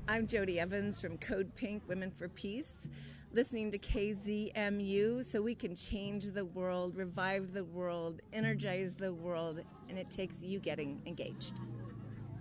I'm Jody Evans from Code Pink Women for Peace, listening to KZMU so we can change the world, revive the world, energize the world, and it takes you getting engaged.